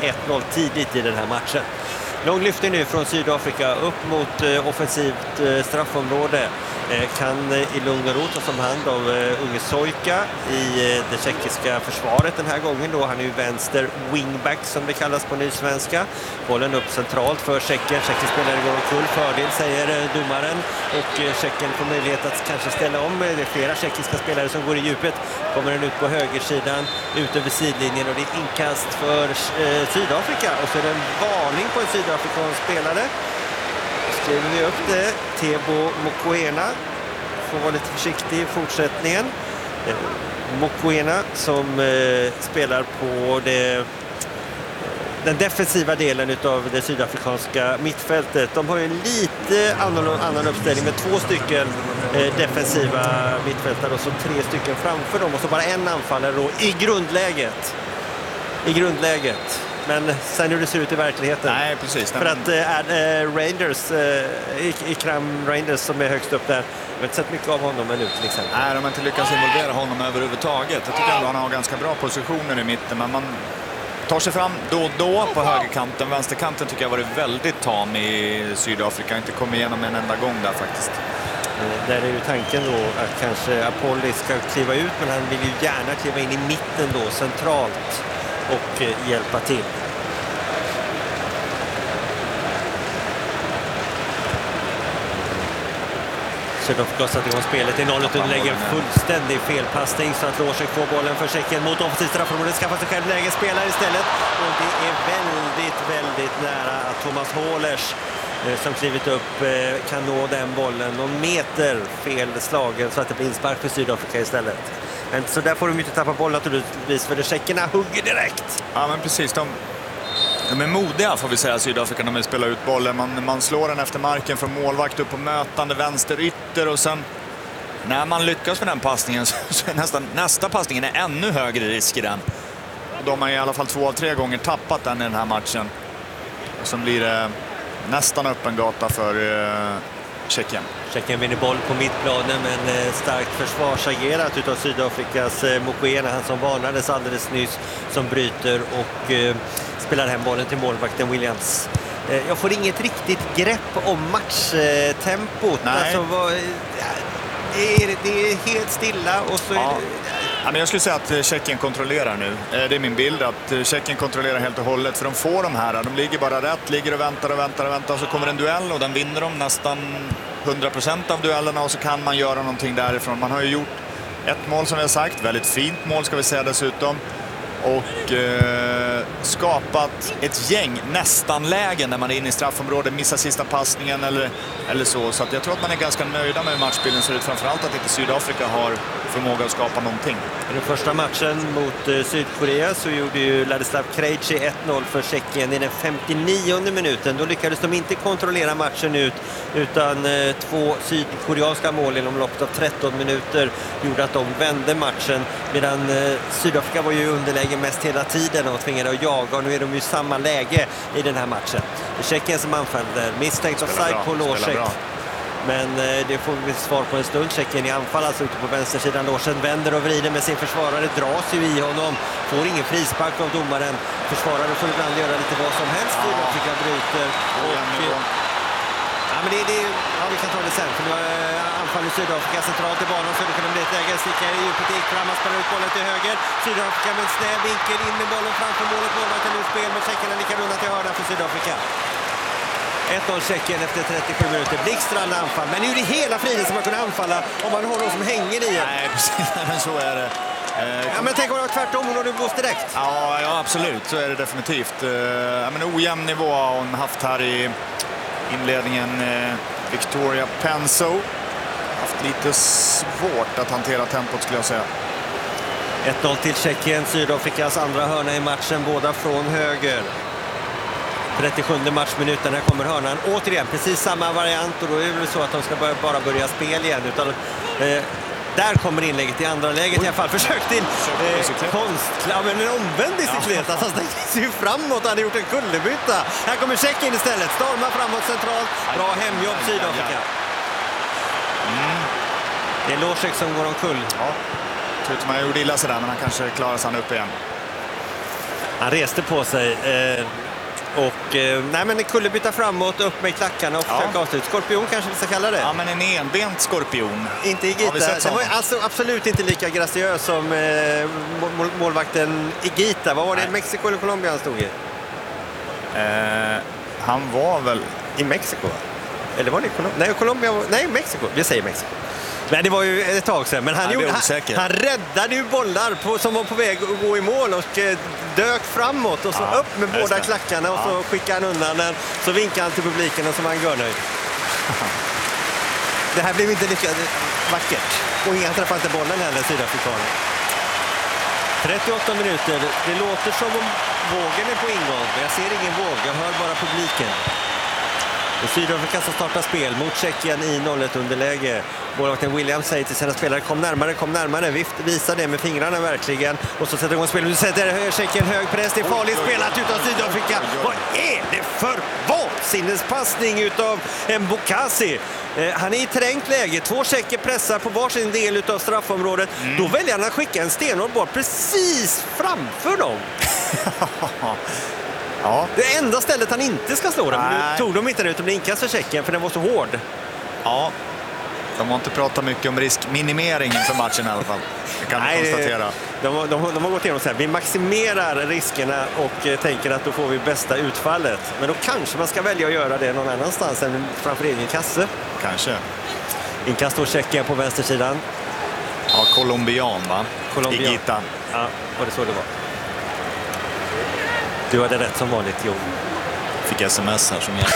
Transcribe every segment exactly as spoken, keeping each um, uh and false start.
ett noll tidigt i den här matchen. Lång lyftning nu från Sydafrika upp mot eh, offensivt eh, straffområde. Eh, kan eh, i lugn och ro tas om hand av eh, unge Sojka i eh, det tjeckiska försvaret den här gången. Då. Han är ju vänster wingback som det kallas på nysvenska. Bollen upp centralt för Tjeckien. Tjeckien spelar går omkull, fördel säger eh, domaren. Och eh, Tjeckien får möjlighet att kanske ställa om. Det är flera tjeckiska spelare som går i djupet. Kommer den ut på högersidan, ut över sidlinjen och det är inkast för eh, Sydafrika. Och så är det en varning på en sydafrikansk spelare. Skriver vi upp det. Tebo Mokoena får vara lite försiktig i fortsättningen. Eh, Mokoena som eh, spelar på det, den defensiva delen av det sydafrikanska mittfältet. De har ju en lite annan, annan uppställning med två stycken eh, defensiva mittfältare och så tre stycken framför dem och så bara en anfallare då i grundläget. I grundläget. Men sen hur det ser ut i verkligheten. Nej, precis. För att äh, äh, Rangers, äh, Ikram Rangers som är högst upp där, jag har inte sett mycket av honom ännu till exempel. Nej, de har inte lyckats involvera honom överhuvudtaget. Jag tycker ändå han har ganska bra positioner i mitten, men man tar sig fram då och då på högerkanten. Vänsterkanten tycker jag varit väldigt tam i Sydafrika. Inte kommit igenom en enda gång där faktiskt. Där är ju tanken då att kanske Apolli ska kliva ut, men han vill ju gärna kliva in i mitten då, centralt, och eh, hjälpa till. Sydafrika satt igång spelet i noll och lägger fullständig felpassning så att Låsek får bollen för Tjeckien mot offensivt straffområde, skaffar sig själv läge, spelar istället och det är väldigt, väldigt nära att Thomas Hålers eh, som klivit upp eh, kan nå den bollen någon meter fel slagen så att det blir inspark för Sydafrika istället. Men så där får de inte tappa bollen naturligtvis, för det tjeckerna hugger direkt. Ja, men precis, de De är modiga får vi säga, Sydafrika, när de spelar ut bollen. Man, man slår den efter marken från målvakt upp på mötande vänster ytter och sen när man lyckas med den passningen så, så är nästan, nästa passningen är ännu högre risk i den. Och de har i alla fall två av tre gånger tappat den i den här matchen. Och sen blir det nästan öppen gata för uh, Tjeckien. Tjeckien vinner boll på mittplanen, men eh, starkt försvarsagerat utav Sydafrikas eh, Mokoena, han som varnades alldeles nyss, som bryter och eh, spelar hem bollen till målvakten Williams. Eh, jag får inget riktigt grepp om matchtempot. Nej. Alltså, vad, ja, det, är, det är helt stilla och så ja. är det, Ja, men jag skulle säga att Tjeckien kontrollerar nu. Det är min bild att Tjeckien kontrollerar helt och hållet. För de får de här. De ligger bara rätt, ligger och väntar och väntar och väntar. Och så kommer en duell och den vinner de nästan hundra procent av duellerna. Och så kan man göra någonting därifrån. Man har ju gjort ett mål som vi har sagt. Väldigt fint mål ska vi säga dessutom. Och eh, skapat ett gäng nästan lägen när man är inne i straffområdet, missar sista passningen eller, eller så. Så att jag tror att man är ganska nöjda med matchbilden, så det är framförallt att inte Sydafrika har förmåga att skapa någonting. I den första matchen mot eh, Sydkorea så gjorde ju Ladislav Krejci ett noll för Tjeckien i den femtionionde minuten. Då lyckades de inte kontrollera matchen ut, utan eh, två sydkoreanska mål inom loppet av tretton minuter gjorde att de vände matchen, medan eh, Sydafrika var ju underläge mest hela tiden och tvingade att jaga, och nu är de ju i samma läge i den här matchen. Det är Tjeckien som anfaller, misstänkt offside på Låsek. Men eh, det får vi svar på en stund. Tjeckien i anfall, alltså ute på vänstersidan. Låsen vänder och vrider med sin försvarare, dras ju i honom, får ingen frispark av domaren. Försvarare får ibland göra lite vad som helst. Sydafrika bryter och... Ja, men det, det, ja, vi kan ta det sen, för nu äh, anfaller Sydafrika centralt i banan, så det kan bli ett läge. Stickar i djupet, gick fram, han spelar ut bollen till höger. Sydafrika med en snäv vinkel in med bollen framför målet. Målvakten ur spel, med Tjeckien lika runda till hörna för Sydafrika. ett noll Tjeckien efter trettiosju minuter. Blixtrande anfall, men nu är det hela friden som man kunde anfalla om man har någon som hänger i. Nej, precis, men så är det. Eh, ja, men tänk om det var tvärtom, och du blåst direkt. Ja, ja, absolut, så är det definitivt. Eh, ja, men ojämn nivå har hon haft här i inledningen. eh, Victoria Penso haft lite svårt att hantera tempot, skulle jag säga. ett noll till Tjeckien, Sydafrikas andra hörna i matchen, båda från höger. trettiosjunde matchminuten, här kommer hörnan. Återigen, precis samma variant, och då är det så att de ska börja, bara börja spel igen. Utan, eh, där kommer inlägget i andra läget. Oj. I alla fall försökt in eh, konst, ja, men en omvänd bicykleta. Ja. Alltså, han ser ju framåt, han hade gjort en kullerbytta. Här kommer Tjeckien istället, stormar framåt centralt. Bra hemjobb Sydafrika. Mm. Det är Låsek som går omkull. Ja, jag tror inte man gjorde illa sig där, men han kanske klarar sig upp igen. Han reste på sig. Eh, och eh, nej, men en kullerbytta framåt, upp med klackarna och Ja. försöka avsluta. Skorpion kanske vi ska kalla det. Ja, men en enbent skorpion. Inte Har vi Igita. sett Det såna? var alltså absolut inte lika graciös som eh, mål, målvakten Igita. Vad var det? Nej. Mexiko eller Colombia han stod i? Eh, han var väl... I Mexiko, va? Eller var det Colombia? Nej, Colombia var... Nej, Mexiko. Vi säger Mexiko. Men det var ju ett tag sedan. Men han, Ja, det är gjorde, han, osäkert. han räddade ju bollar på, som var på väg att gå i mål och eh, dök framåt och så Ja, upp med just båda det. klackarna och Ja. så skickade han undan den. Så vinkade han till publiken och så var han görnöjd. Det här blev inte lika vackert. Och ingen träffade inte bollen heller, sydafrikanen. trettioåtta minuter. Det låter som om vågen är på ingång. Men jag ser ingen våg. Jag hör bara publiken. Och Sydafrika som startar spel mot Tjeckien i noll ett underläge. Målvakten Williams säger till sina spelare: kom närmare, kom närmare. Vift, visar det med fingrarna verkligen. Och så sätter igång spelet. Nu sätter Tjeckien hög press. Det är farligt spelat utav Sydafrika. Vad är det för vansinnespassning utav Mbokasi? Eh, han är i trängt läge. Två tjecker pressar på varsin del utav straffområdet. Mm. Då väljer han att skicka en stenhård boll precis framför dem. Ja. Det enda stället han inte ska slå den. Men nu Nej. tog de inte det utan det inkast för Tjeckien för den var så hård. Ja. De har inte pratat mycket om riskminimering inför matchen i alla fall. Det kan vi konstatera. De, de, de, de har gått igenom så här. Vi maximerar riskerna och eh, tänker att då får vi bästa utfallet. Men då kanske man ska välja att göra det någon annanstans än framför egen kasse. Kanske. Inkast då Tjeckien på vänstersidan. Ja, colombian va? Colombian. Igita. Ja, och det så det var. Du hade rätt som vanligt, Jo. Fick sms här som jag.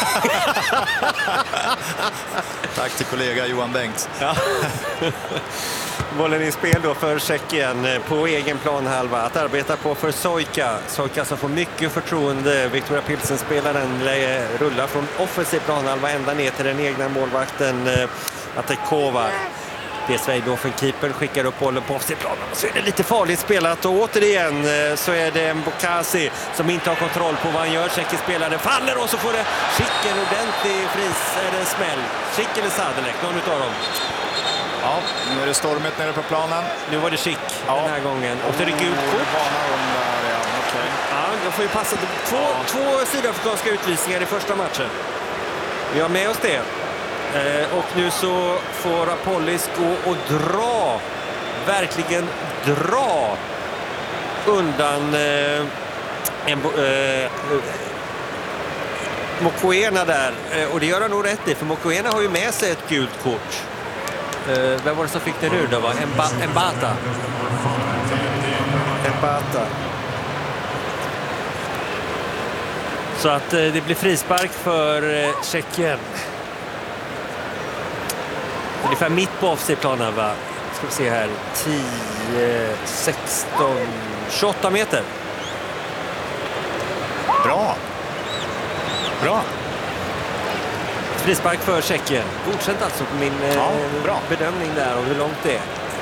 Tack till kollega Johan Bengt. Ja. Bollen i spel då för Tjeckien på egen planhalva att arbeta på för Sojka. Sojka som får mycket förtroende. Victoria Pilsen-spelaren rullar från offensiv planhalva ända ner till den egna målvakten Atekova. Det är Sveidhofen, keepern, skickar upp bollen på offside-planen. Så är det lite farligt spelat och återigen så är det Mbokasi som inte har kontroll på vad han gör. Tjeckisk spelare faller och så får det Schick en ordentlig fris eller smäll. Schick eller Sadelek, någon utav dem. Ja, nu är det stormigt nere på planen. Nu var det Schick Ja. den här gången. Och så är det gult kort. Ja, okay. Ja, de får ju passa. Två, Ja. två sydafrikanska utvisningar i första matchen. Vi har med oss det. Eh, och nu så får Apollis gå och dra, verkligen dra undan eh, en, eh, Mokoena där. Eh, och det gör han nog rätt i, för Mokoena har ju med sig ett gult kort. Eh, vem var det som fick det nu då? Va? Mba, Mbata. Mbata. Så att eh, det blir frispark för eh, Tjeckien. Ungefär mitt på offside-planen, va? Ska vi se här. tio, sexton, tjugoåtta meter. Bra. Bra. Frispark för Tjeckien. Godkänt alltså på min eh, Ja, bra. bedömning där och hur långt det är.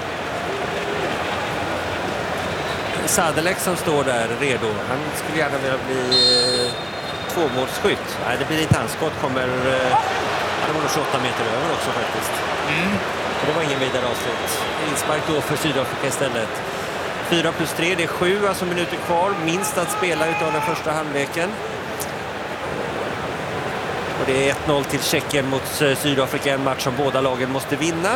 Sadelek som står där redo. Han skulle gärna vilja bli eh, tvåmålsskytt. Nej, det blir inte hans skott. Kommer... Eh, det var nog tjugoåtta meter över också faktiskt. Mm. Det var ingen vidare avslut. Inspark då för Sydafrika istället. fyra plus tre, det är sju alltså minuter kvar. Minst att spela utav den första halvleken. Och det är ett noll till Tjeckien mot Sydafrika. En match som båda lagen måste vinna.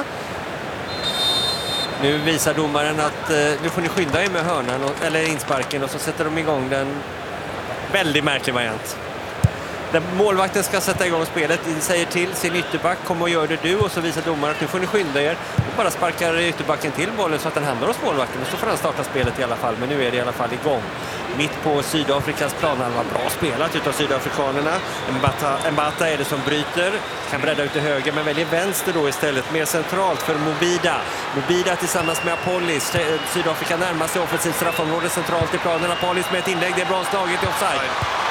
Nu visar domaren att eh, nu får ni skynda er med hörnan och, eller insparken, och så sätter de igång den. Väldigt märklig variant. Där målvakten ska sätta igång spelet, säger till sin ytterback: kom och gör det du, och så visar domaren att nu får ni skynda er, och bara sparkar ytterbacken till bollen så att den hamnar hos målvakten, och så får han starta spelet i alla fall. Men nu är det i alla fall igång. Mitt på Sydafrikas planhalva, bra spelat utav sydafrikanerna. Mbata, Mbata är det som bryter, kan bredda ut till höger men väljer vänster då istället, mer centralt för Mobida. Mobida tillsammans med Apollis. Sydafrika närmar sig offensivt straffområde centralt i planen. Apollis med ett inlägg, det är bra slaget i offside.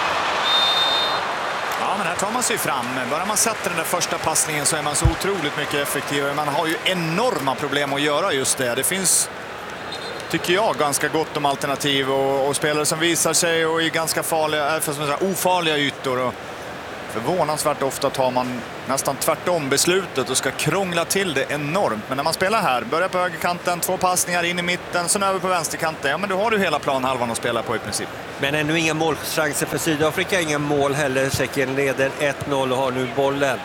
Ja, men här tar man sig fram. Bara man sätter den där första passningen så är man så otroligt mycket effektivare. Man har ju enorma problem att göra just det. Det finns, tycker jag, ganska gott om alternativ och, och spelare som visar sig och är ganska farliga, för som säga, ofarliga ytor. Och Förvånansvärt ofta tar man nästan tvärtom beslutet och ska krångla till det enormt. Men när man spelar här, börjar på högerkanten, två passningar in i mitten, sen över på vänsterkanten. Ja, men då har du hela planhalvan att spela på i princip. Men ännu inga målchanser för Sydafrika, inga mål heller. Tjeckien leder ett noll och har nu bollen.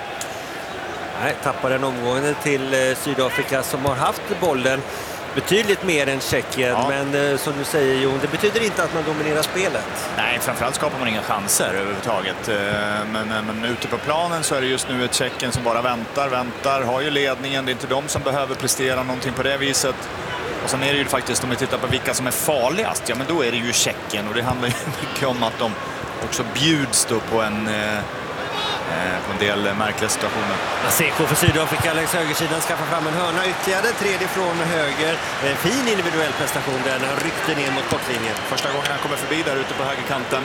Nej, tappar den omgående till Sydafrika som har haft bollen betydligt mer än Tjeckien, ja. Men eh, som du säger Jon, det betyder inte att man dominerar spelet. Nej, framförallt skapar man inga chanser överhuvudtaget. Eh, men, men ute på planen så är det just nu ett Tjeckien som bara väntar, väntar, har ju ledningen. Det är inte de som behöver prestera någonting på det viset. Och sen är det ju faktiskt, om vi tittar på vilka som är farligast, ja men då är det ju Tjeckien. Och det handlar ju mycket om att de också bjuds då på en... Eh, på en del märkliga situationer. Seko för Sydafrika längs högersidan skaffar fram en hörna ytterligare, tredje från höger. Fin individuell prestation där när han ryckte ner mot kortlinjen. Första gången han kommer förbi där ute på högerkanten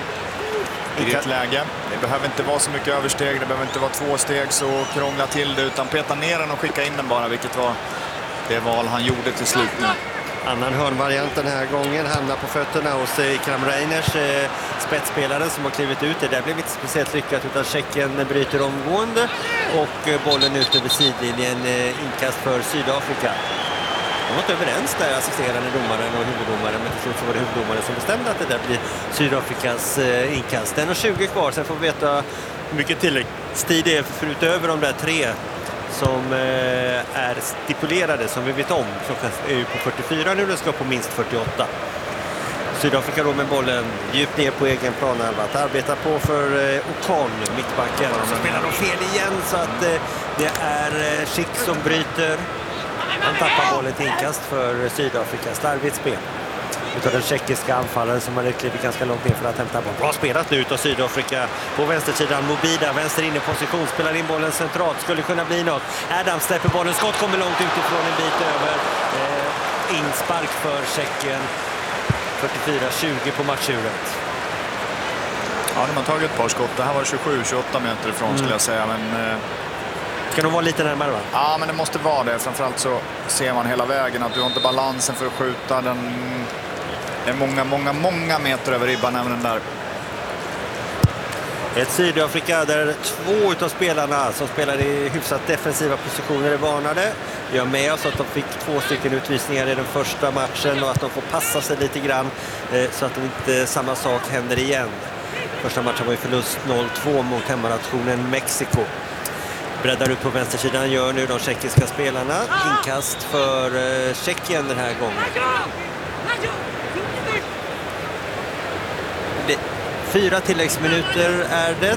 i ett läge. Det behöver inte vara så mycket översteg, det behöver inte vara två steg så krångla till det, utan peta ner den och skicka in den bara, vilket var det val han gjorde till slut nu. Annan hörnvariant den här gången hamnar på fötterna hos Ikram Reiners, eh, spetsspelaren som har klivit ut. Det där blev inte speciellt lyckat utan Tjeckien bryter omgående och eh, bollen ut över sidlinjen, eh, inkast för Sydafrika. De var inte överens där, assisterande domaren och huvuddomaren, men till slut var det huvuddomaren som bestämde att det där blir Sydafrikas eh, inkast. en och tjugo kvar, sen får vi veta hur mycket tilläggstid det är förutöver de där tre som eh, är stipulerade, som vi vet om. Klockan är ju på fyrtiofyra nu, den ska på minst fyrtioåtta. Sydafrika då med bollen djupt ner på egen planhalva. Att arbeta på för eh, Okan, mittbacken. Så spelar de fel igen så att eh, det är eh, Schick som bryter. Han tappar bollen till inkast för Sydafrika. Starvigt spel utav den tjeckiska anfallaren som har klivit ganska långt ner för att hämta boll. Bra spelat nu utav Sydafrika. På vänstersidan Mobida, vänster inne position, spelar in bollen centralt, skulle kunna bli något. Adams släpper bollen, skott kommer långt utifrån, en bit över. Eh, inspark för Tjeckien. fyrtiofyra tjugo på matchuret. Ja, de har tagit ett par skott. Det här var tjugosju tjugoåtta meter ifrån mm. skulle jag säga, men... Eh... Ska de vara lite närmare, va? Ja, men det måste vara det. Framförallt så ser man hela vägen att du har inte balansen för att skjuta. Den är många, många, många meter över ribban även den där. Ett Sydafrika där två utav spelarna som spelar i hyfsat defensiva positioner är varnade. Vi har med oss att de fick två stycken utvisningar i den första matchen och att de får passa sig lite grann eh, så att inte samma sak händer igen. Första matchen var ju förlust noll två mot hemmanationen Mexiko. Breddar ut på vänstersidan gör nu de tjeckiska spelarna. Inkast för eh, Tjeckien den här gången. Det, fyra tilläggsminuter är det.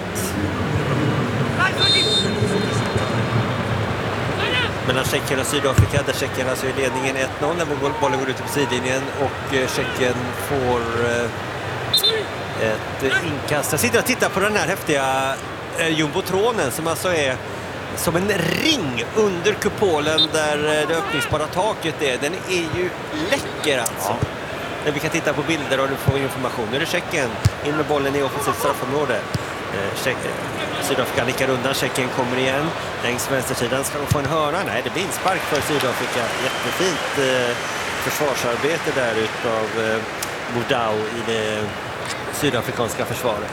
Mellan Tjeckien och Sydafrika där Tjeckien alltså i ledningen ett noll när bollen går ut på sidlinjen och eh, Tjeckien får eh, ett inkast. Jag sitter och tittar på den här häftiga eh, jumbotronen som alltså är som en ring under kupolen där det öppningsbara taket är. Den är ju läcker alltså. Ja. Där vi kan titta på bilder och du får information. Nu är det Tjeckien in med bollen i offensivt straffområde. Eh, Sydafrika nickar undan, Tjeckien kommer igen. Längs vänstersidan ska de få en hörna. Nej, det blir inspark för Sydafrika. Jättefint eh, försvarsarbete där utav eh, Modau i det sydafrikanska försvaret.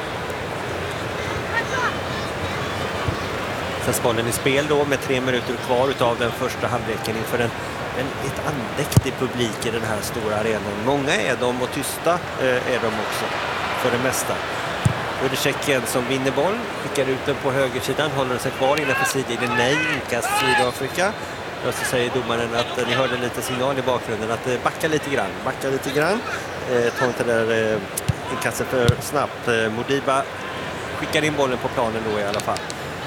Bollen i spel då med tre minuter kvar utav den första halvleken inför en, en ett andäktig publik i den här stora arenan. Många är de och tysta eh, är de också för det mesta. Då är det Tjeckien som vinner boll, skickar ut den på högersidan, håller sig kvar innanför sidlinjen. Nej, inkast Sydafrika. Och så säger domaren att eh, ni hörde lite signal i bakgrunden att eh, backa lite grann, backa lite grann. Eh, ta inte där eh, inkastet för snabbt. Eh, Modiba skickar in bollen på planen då i alla fall.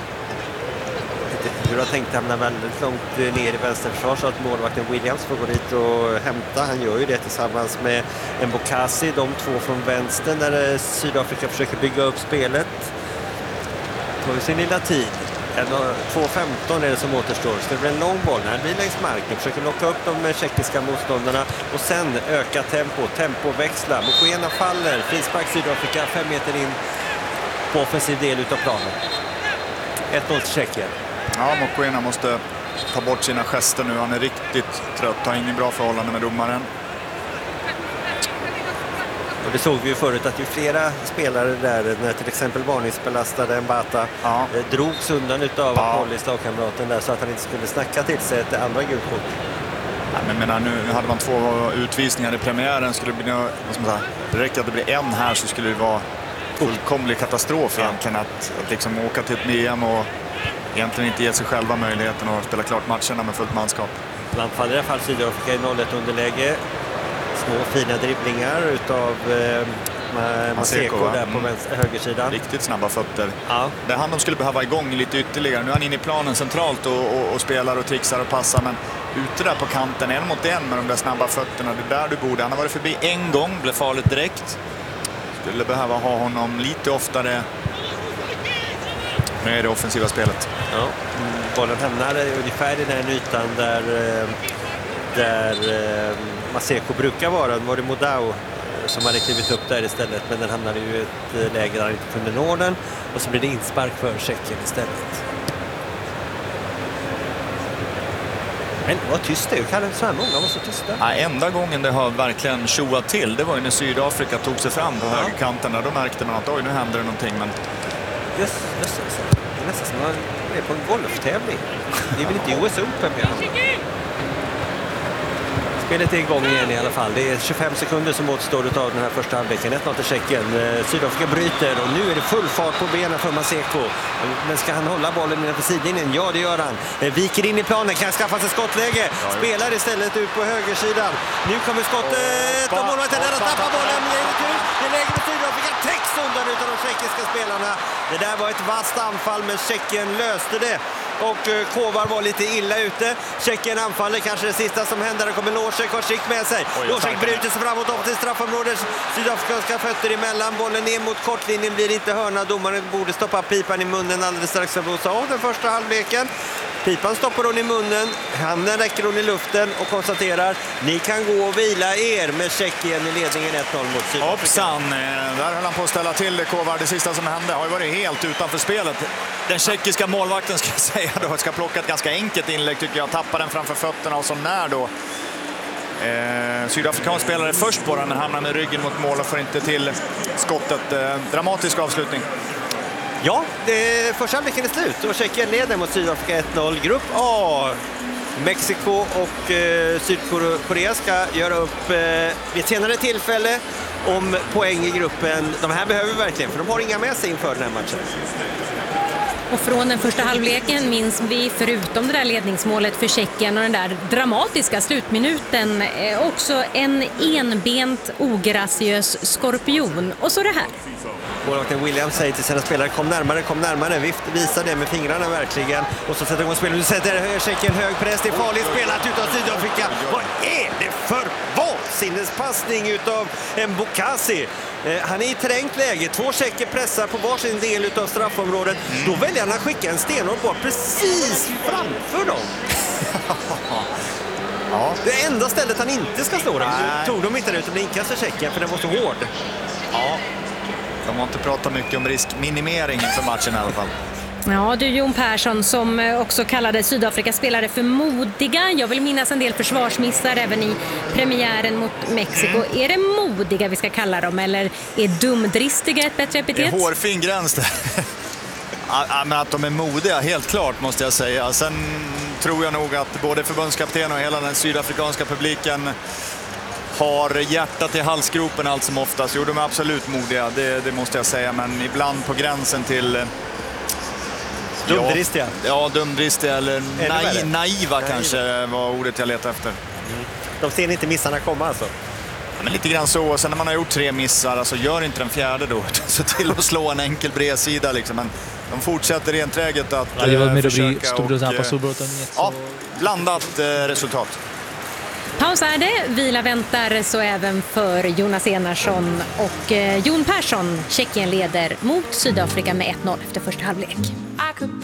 Hur har tänkt hamna väldigt långt ner i vänsterförsvar så att målvakten Williams får gå dit och hämta. Han gör ju det tillsammans med Mbokasi, de två från vänster när Sydafrika försöker bygga upp spelet. Tar vi sin lilla tid. två femton är det som återstår. Så det blir en lång boll. Här blir längs marken. Försöker locka upp de tjeckiska motståndarna och sen öka tempo. Tempoväxla. Mokoena faller. Frispark Sydafrika fem meter in på offensiv del utav planen. ett noll till Tjeckien. Ja, Mokoena måste ta bort sina gester nu. Han är riktigt trött. Har ingen bra förhållande med domaren. Och det såg vi ju förut att ju flera spelare där, när till exempel varningsbelastade Mbata Ja. eh, drogs undan utav Ja. Pollis lagkamraten där så att han inte skulle snacka till sig ett andra gult kort. Ja, men menar, nu hade man två utvisningar i premiären. Skulle det bli, vad ska man säga, det räcker att det blir en här så skulle det vara fullkomlig katastrof egentligen att, att liksom åka till ett V M och egentligen inte ge sig själva möjligheten att spela klart matcherna med fullt manskap. Anfall i alla fall Sydafrika i noll ett underläge. Små fina dribblingar utav eh, Maseko där på vänster, högersidan. Riktigt snabba fötter. Ja. Det är han de skulle behöva igång lite ytterligare. Nu är han inne i planen centralt och, och, och spelar och trixar och passar. Men ute där på kanten, en mot en med de där snabba fötterna. Det är där du borde. Han har varit förbi en gång, blev farligt direkt. Skulle behöva ha honom lite oftare med det offensiva spelet. Ja. Bollen hamnar ungefär i den här ytan där, där Maseko brukar vara. Nu var det Modao som hade klivit upp där istället, men den hamnade ju i ett läge där han inte kunde nå den. Och så blir det inspark för Tjeckien istället. Men vad tyst det är. Kan så här många vara så tysta? Ja, enda gången det har verkligen tjoat till, det var ju när Sydafrika tog sig fram på ja. högerkanten. Då märkte man att oj, nu händer det någonting. Men... Just, just, just. Det är nästan som man är på en golftävling. Det är väl inte U S Open med. Spelet är igång igen i alla fall. Det är tjugofem sekunder som återstår av den här första halvleken. ett noll till Tjeckien. Sydafrika bryter och nu är det full fart på benen för Maseko. Men ska han hålla bollen innanför sidlinjen? Ja, det gör han. Viker in i planen, kan skaffa sig skottläge. Spelar istället ut på högersidan. Nu kommer skottet och målvakten där och tappar bollen. Det är läge med Sydafrika. Täcks undan utav de tjeckiska spelarna. Det där var ett vasst anfall, men Tjeckien löste det. Och Kovar var lite illa ute. Tjeckien anfaller, kanske det sista som händer. Det kommer Losek, har Schick med sig. Losek bryter sig framåt upp till straffområdet. Sydafrikanska fötter emellan. Bollen ner mot kortlinjen, blir inte hörna. Domaren borde stoppa pipan i munnen alldeles strax för att blåsa av den första halvleken. Pipan stoppar hon i munnen, handen räcker hon i luften och konstaterar: ni kan gå och vila er med Tjeckien i ledningen ett noll mot Sydafrika. Hoppsan, där höll han på att ställa till det. Kovar, det sista som hände har ju varit helt utanför spelet. Den tjeckiska målvakten ska jag säga då ska plocka ett ganska enkelt inlägg tycker jag. Tappar den framför fötterna och så när då eh, Sydafrikansk spelare först på den, men hamnar med ryggen mot mål och får inte till skottet. Eh, dramatisk avslutning. Ja, det, första halvleken är slut och Tjeckien leder mot Sydafrika ett noll. Grupp A. Mexiko och eh, Sydkorea ska göra upp eh, vid ett senare tillfälle om poäng i gruppen. De här behöver vi verkligen, för de har inga med sig inför den här matchen. Och från den första halvleken minns vi, förutom det där ledningsmålet för Tjeckien och den där dramatiska slutminuten, eh, också en enbent ograciös skorpion. Och så det här. Målvakten Williams säger till sina spelare: kom närmare, kom närmare. Vift visar det med fingrarna verkligen. Och så sätter de spel. Nu sätter Tjeckien hög press. Det är farligt spelat utav Sydafrika. Vad är det för vansinnespassning utav Mbokasi? Eh, han är i trängt läge. Två tjecker pressar på varsin del utav straffområdet. Mm. Då väljer han att skicka en stenhård boll precis framför dem. Ja. Det enda stället han inte ska slå dem. Nu tog de inte det utan det inkastar Tjeckien för den var så hård. Ja. De har inte pratat mycket om riskminimering inför matchen i alla fall. Ja, du Jon Persson som också kallade Sydafrikas spelare för modiga. Jag vill minnas en del försvarsmissar även i premiären mot Mexiko. Mm. Är det modiga vi ska kalla dem eller är dumdristiga ett bättre epitet? Det är hårfin gräns där. Ja, men att de är modiga, helt klart måste jag säga. Sen tror jag nog att både förbundskapten och hela den sydafrikanska publiken har hjärtat i halsgropen allt som oftast. Jo, de är absolut modiga, det, det måste jag säga. Men ibland på gränsen till... Dumdristiga. Ja, ja, dumdristiga eller naiv, naiva kanske var ordet jag letade efter. Mm. De ser inte missarna komma alltså? Ja, men lite grann så. Sen när man har gjort tre missar, alltså gör inte den fjärde då. Så till att slå en enkel bredsida liksom. Men de fortsätter enträget att ja, det var eh, försöka och... Och, ja, blandat eh, resultat. Paus är det, vila väntar så även för Jonas Enarsson och eh, Jon Persson. Tjeckien leder mot Sydafrika med ett noll efter första halvlek.